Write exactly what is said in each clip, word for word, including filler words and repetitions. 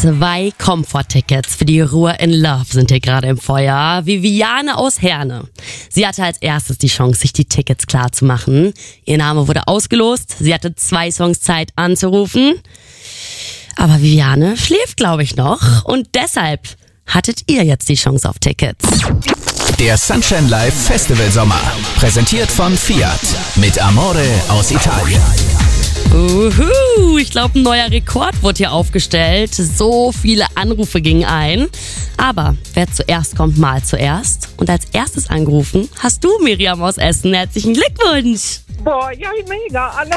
Zwei Komforttickets für die Ruhr in Love sind hier gerade im Feuer. Viviane aus Herne. Sie hatte als erstes die Chance, sich die Tickets klar zu machen. Ihr Name wurde ausgelost. Sie hatte zwei Songs Zeit anzurufen. Aber Viviane schläft, glaube ich, noch. Und deshalb hattet ihr jetzt die Chance auf Tickets. Der Sunshine Live Festival Sommer. Präsentiert von Fiat. Mit Amore aus Italien. Uhu, ich glaube, ein neuer Rekord wurde hier aufgestellt. So viele Anrufe gingen ein. Aber wer zuerst kommt, mal zuerst. Und als erstes angerufen hast du, Miriam aus Essen. Herzlichen Glückwunsch. Boah, ja, mega, Anna.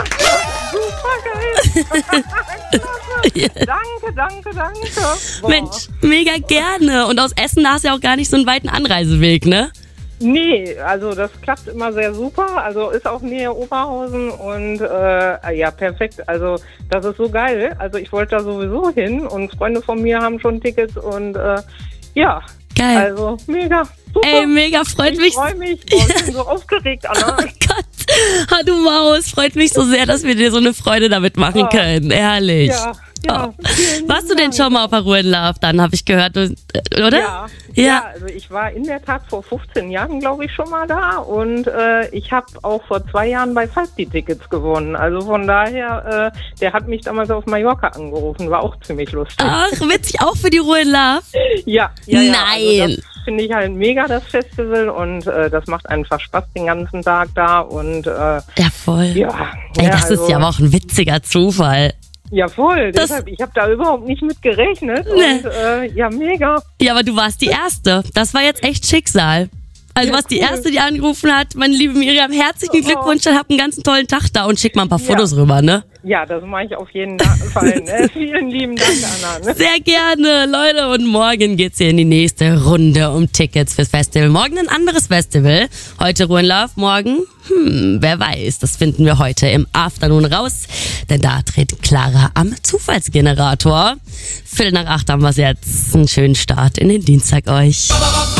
Super geil. Ja. Danke, danke, danke. Boah. Mensch, mega gerne. Und aus Essen hast du ja auch gar nicht so einen weiten Anreiseweg, ne? Nee, also das klappt immer sehr super. Also ist auch Nähe Oberhausen und äh, ja, perfekt. Also das ist so geil. Also ich wollte da sowieso hin und Freunde von mir haben schon Tickets und äh, ja, Geil. also mega, super. Ey, mega, freut ich mich. freue mich. Boah, ich bin so aufgeregt, Anna. Oh Gott, ah, du Maus, freut mich so sehr, dass wir dir so eine Freude damit machen Ja. können. Ehrlich. Ja, ja. Oh. Warst du denn schon mal auf der Ruhr in Love? Dann habe ich gehört, du, oder? Ja, Ja. ja, also ich war in der Tat vor fünfzehn Jahren, glaube ich, schon mal da und äh, ich habe auch vor zwei Jahren bei Falk die Tickets gewonnen. Also von daher, äh, der hat mich damals auf Mallorca angerufen, war auch ziemlich lustig. Ach, witzig, auch für die Ruhr in Love? Ja, ja, ja. Nein. Also das finde ich halt mega, das Festival, und äh, das macht einfach Spaß den ganzen Tag da und äh, Ja, voll. ja. Ey, ja, das also, ist ja aber auch ein witziger Zufall. Ja, voll. Das- Deshalb, ich habe da überhaupt nicht mit gerechnet Nee. und äh, ja, mega. Ja, aber du warst die Erste. Das war jetzt echt Schicksal. Also Ja, du warst die cool. Erste, die angerufen hat. Meine liebe Miriam, herzlichen Oh. Glückwunsch. Dann habt einen ganzen tollen Tag da und schick mal ein paar Ja. Fotos rüber, ne? Ja, das mache ich auf jeden Fall. Ne? Vielen lieben Dank, Anna. Ne? Sehr gerne, Leute. Und morgen geht's hier in die nächste Runde um Tickets fürs Festival. Morgen ein anderes Festival. Heute Ruhr in Love, morgen, hm, wer weiß. Das finden wir heute im Afternoon raus. Denn da tritt Clara am Zufallsgenerator. Viertel nach acht haben wir's jetzt. Einen schönen Start in den Dienstag euch.